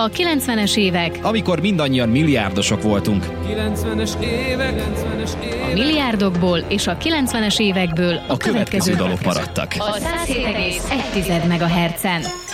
A 90-es évek, amikor mindannyian milliárdosok voltunk. 90-es évek. A milliárdokból és a 90-es évekből A következő dalok maradtak. A 107,1 MHz-en.